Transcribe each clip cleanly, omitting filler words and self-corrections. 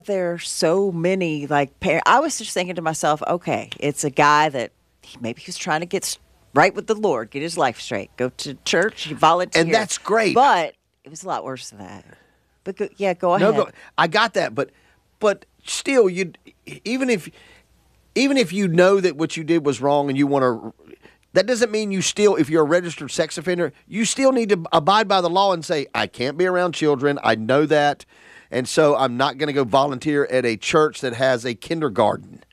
there are so many I was just thinking to myself, okay, it's a guy that maybe he's trying to get right with the Lord, get his life straight, go to church, volunteer. And that's great. But it was a lot worse than that. But go ahead. No, I got that, but still, even if you know that what you did was wrong and you want to, that doesn't mean you still, if you're a registered sex offender, you still need to abide by the law and say, I can't be around children. I know that. And so I'm not going to go volunteer at a church that has a kindergarten.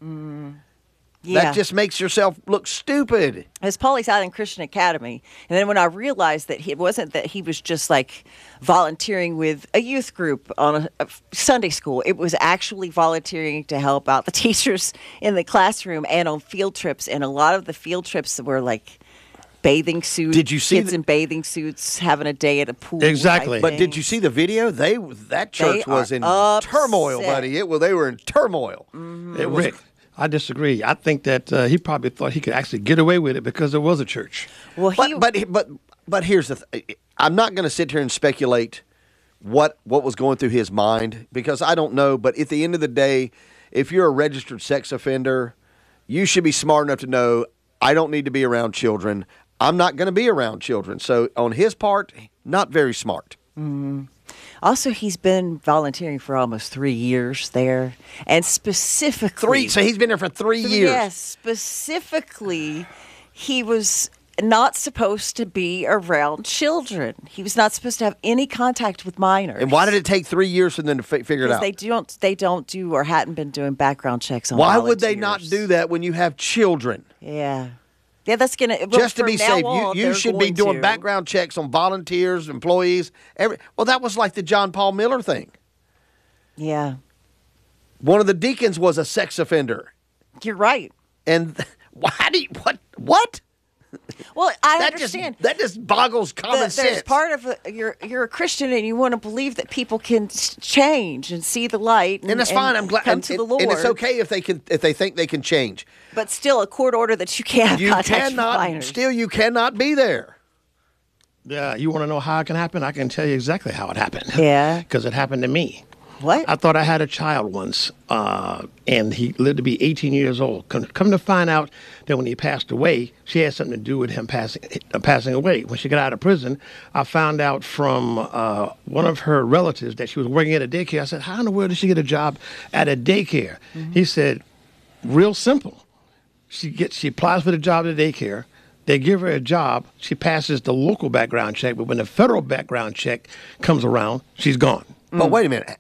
Yeah. That just makes yourself look stupid. It's Pauli's Island Christian Academy. And then when I realized that it wasn't that he was just like volunteering with a youth group on a Sunday school, it was actually volunteering to help out the teachers in the classroom and on field trips. And a lot of the field trips were like bathing suits. Did you see kids in bathing suits having a day at a pool? Exactly. But did you see the video? That church was in turmoil, buddy. They were in turmoil. Mm-hmm. It was. Rick, I disagree. I think that he probably thought he could actually get away with it because there was a church. Well, but here's the thing. I'm not going to sit here and speculate what was going through his mind because I don't know. But at the end of the day, if you're a registered sex offender, you should be smart enough to know I don't need to be around children. I'm not going to be around children. So on his part, not very smart. Mm-hmm. Also, he's been volunteering for almost 3 years there, and specifically So he's been there for 3 years. Yes, specifically, he was not supposed to be around children. He was not supposed to have any contact with minors. And why did it take 3 years for them to figure it out? Because they don't do or hadn't been doing background checks on Why volunteers. would they not do that when you have children? Yeah. Yeah, that's going to... Just to be safe, you should be doing background checks on volunteers, employees. Well, that was like the John Paul Miller thing. Yeah. One of the deacons was a sex offender. You're right. And what? Well, I understand. That just boggles common sense. There's part of you're a Christian and you want to believe that people can change and see the light. And that's fine. I'm glad. Come to the Lord. And it's okay if they think they can change. But still, a court order that you can't have contact with minors. Still, you cannot be there. Yeah, you want to know how it can happen? I can tell you exactly how it happened. Yeah. Because it happened to me. What? I thought I had a child once, and he lived to be 18 years old. Come to find out that when he passed away, she had something to do with him passing away. When she got out of prison, I found out from one of her relatives that she was working at a daycare. I said, how in the world did she get a job at a daycare? Mm-hmm. He said, real simple. She applies for the job at the daycare. They give her a job. She passes the local background check, but when the federal background check comes around, she's gone. But wait a minute.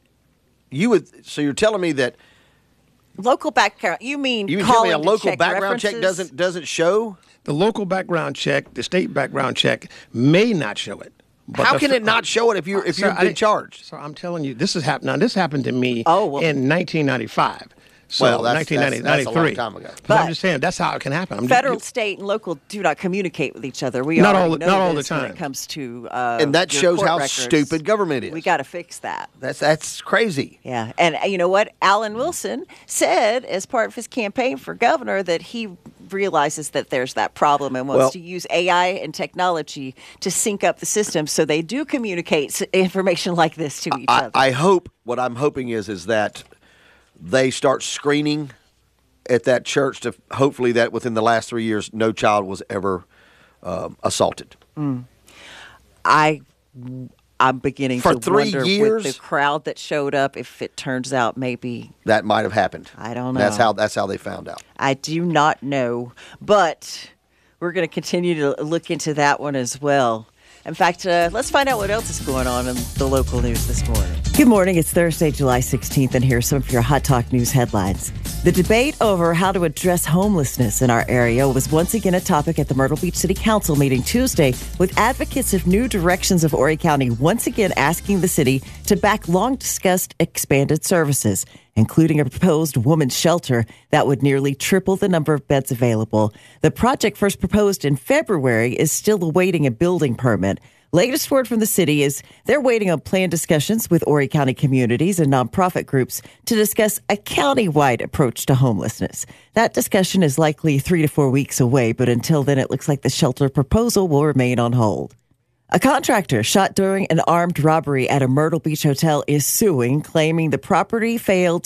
So you're telling me that local background? You mean tell me a local background check doesn't show? The local background check, the state background check may not show it. But how can it not show it if you're being charged? So I'm telling you, this has happened. Now this happened to me in 1995. So that's a long time ago. But I'm just saying that's how it can happen. Federal, state, and local do not communicate with each other. We not all the time when it comes to and that shows how stupid government is. We got to fix that. That's crazy. Yeah, and you know what? Alan Wilson said as part of his campaign for governor that he realizes that there's that problem and wants to use AI and technology to sync up the system so they do communicate information like this to each other. I hope what I'm hoping is that they start screening at that church to hopefully that within the last 3 years, no child was ever assaulted. I'm beginning for to 3 wonder years, with the crowd that showed up if it turns out maybe that might have happened. I don't know. That's how they found out. I do not know, but we're going to continue to look into that one as well. In fact, let's find out what else is going on in the local news this morning. Good morning. It's Thursday, July 16th, and here's some of your Hot Talk News headlines. The debate over how to address homelessness in our area was once again a topic at the Myrtle Beach City Council meeting Tuesday, with advocates of new directions of Horry County once again asking the city to back long-discussed expanded services, including a proposed women's shelter that would nearly triple the number of beds available. The project, first proposed in February, is still awaiting a building permit. Latest word from the city is they're waiting on planned discussions with Horry County communities and nonprofit groups to discuss a county-wide approach to homelessness. That discussion is likely 3 to 4 weeks away, but until then, it looks like the shelter proposal will remain on hold. A contractor shot during an armed robbery at a Myrtle Beach hotel is suing, claiming the property failed